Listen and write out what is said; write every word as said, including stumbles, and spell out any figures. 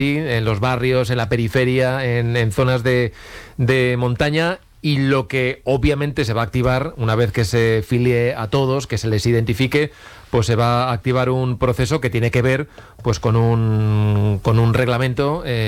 en los barrios, en la periferia, en, en zonas de, de montaña. Y lo que obviamente se va a activar una vez que se filie a todos, que se les identifique, pues se va a activar un proceso que tiene que ver pues con un, con un reglamento eh,